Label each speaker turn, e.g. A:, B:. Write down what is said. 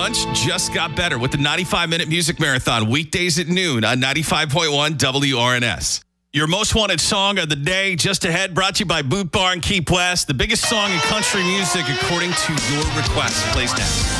A: Munch just got better with the 95-minute music marathon weekdays at noon on 95.1 WRNS. Your most wanted song of the day just ahead, brought to you by Boot Barn Keep West. The biggest song in country music according to your request. Plays next.